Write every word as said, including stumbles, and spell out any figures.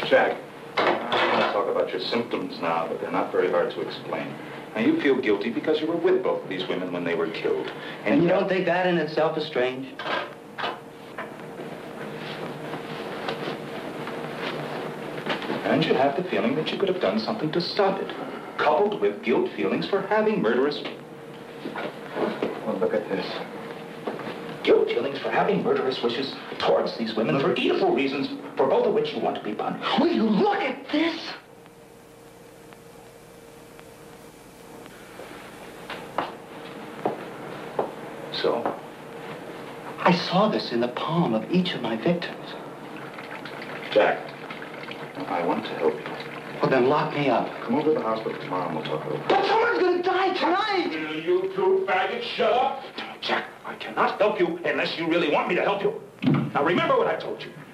Jack, I want to talk about your symptoms now, but they're not very hard to explain. Now, you feel guilty because you were with both of these women when they were killed. And, and you don't think that in itself is strange? And you have the feeling that you could have done something to stop it, coupled with guilt feelings for having murderous... Well, look at this. Guilt feelings for having murderous wishes towards these women for evil reasons, for both of which you want to be punished. Will you look at this? So? I saw this in the palm of each of my victims. Jack, I want to help you. Well, then lock me up. Come over to the hospital tomorrow and we'll talk over it. But someone's gonna die tonight! Will you two faggots shut up? Jack, I cannot help you unless you really want me to help you. Now remember what I told you.